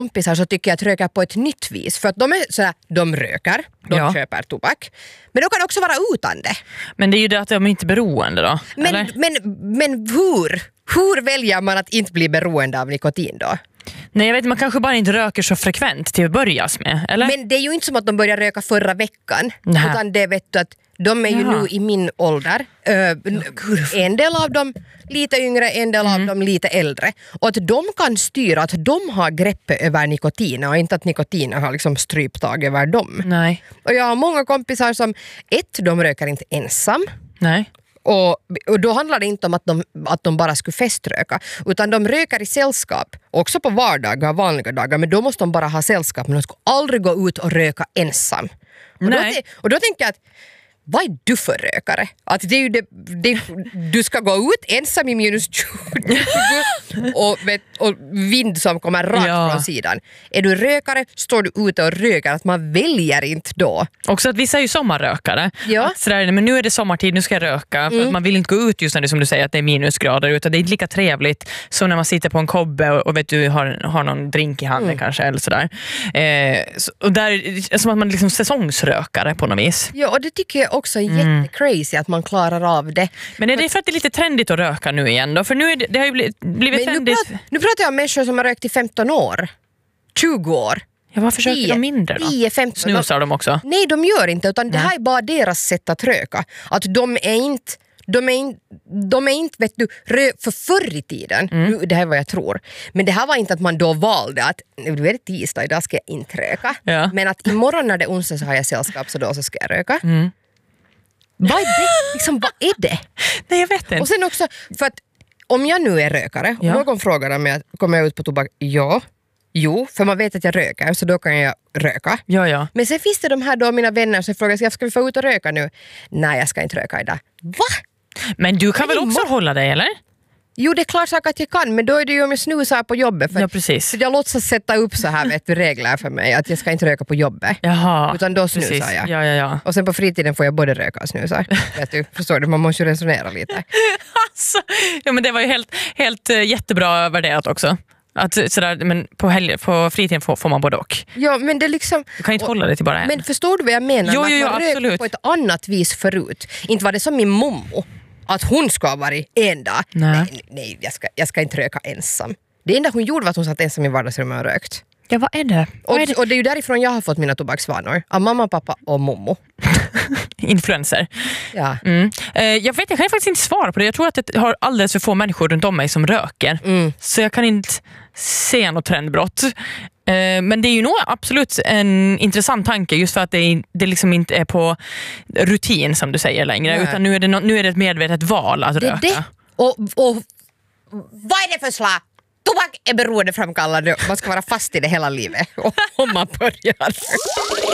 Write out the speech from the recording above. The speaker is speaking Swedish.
kompisar så tycker jag att röka på ett nytt vis. För att de är sådär, de röker, de köper tobak. Men de kan också vara utan det. Men det är ju det att de är inte beroende då. Men hur väljer man att inte bli beroende av nikotin då? Nej, jag vet, man kanske bara inte röker så frekvent till att börjas med, eller? Men det är ju inte som att de började röka förra veckan. Nej. Utan det vet du att de är ju nu i min ålder. En del av dem lite yngre, en del av dem lite äldre. Och att de kan styra, att de har greppet över nikotin och inte att nikotin har liksom stryptag över dem. Nej. Och jag har många kompisar som, de röker inte ensam. Nej. Och då handlar det inte om att de bara skulle feströka, utan de röker i sällskap också på vardagar, vanliga dagar, men då måste de bara ha sällskap, men de ska aldrig gå ut och röka ensam. Och då tänker jag att vad är du för rökare? Att det är ju du ska gå ut ensam i minus 20 och vind som kommer rakt från sidan. Är du rökare, står du ute och röker, att man väljer inte då. Också att vissa är ju sommarrökare. Ja. Att sådär, men nu är det sommartid, nu ska jag röka. För att man vill inte gå ut just när det som du säger att det är minusgrader, utan det är inte lika trevligt som när man sitter på en kobbe och vet du har någon drink i handen kanske eller sådär. Och där som att man liksom säsongsrökare på något vis. Ja, och det tycker jag också är jättecrazy att man klarar av det. Men är det för att det är lite trendigt att röka nu igen då? För nu det har ju blivit trendigt. Nu pratar jag om människor som har rökt i 15 år. 20 år. Ja, varför försöker de mindre då? 10-15. Snusar de också? Nej, de gör inte, utan det här är bara deras sätt att röka. Att de är inte vet du, för förr i tiden, det här är vad jag tror, men det här var inte att man då valde att nu är det tisdag, idag ska jag inte röka. Ja. Men att imorgon när det är onsdag så har jag sällskap, så då så ska jag röka. Vad är det? Liksom, vad är det? Nej, jag vet inte. Och sen också, för att om jag nu är rökare och någon frågar mig, kommer jag ut på tobak? Jo, för man vet att jag röker, så då kan jag röka. Ja. Men sen finns det de här då, mina vänner som frågar, ska vi få ut och röka nu? Nej, jag ska inte röka idag. Va? Men du kan väl också hålla dig, eller? Jo, det är klart sak att jag kan, men då är det ju om jag snusar på jobbet. Ja, precis. För jag låtsas sätta upp så här regler för mig, att jag ska inte röka på jobbet. Jaha, utan då snusar jag. Ja. Och sen på fritiden får jag både röka och snusa. Vet du, förstår du? Man måste ju resonera lite. Alltså, ja, men det var ju helt jättebra värderat också. Att sådär, men på fritiden får man både och. Ja, men det liksom, du kan inte hålla det till bara en. Men förstår du vad jag menar? Jo, att man absolut. röker på ett annat vis förut. Inte var det som min mommo, att hon ska ha varit en dag. Nej, jag ska inte röka ensam. Det enda hon gjorde var att hon satt ensam i vardagsrummet och rökt. Ja, vad är det? Och det är ju därifrån jag har fått mina tobaksvanor. Av mamma, pappa och mommo. Influencer. Ja. Jag kan faktiskt inte svara på det. Jag tror att det har alldeles för få människor runt om mig som röker. Så jag kan inte se något trendbrott. Men det är ju nog absolut en intressant tanke, just för att det liksom inte är på rutin som du säger längre. Nej. Utan nu är det ett medvetet val att röka. Det. Och vad är det för slag? Tobak är beroendeframkallande. Man ska vara fast i det hela livet om man börjar.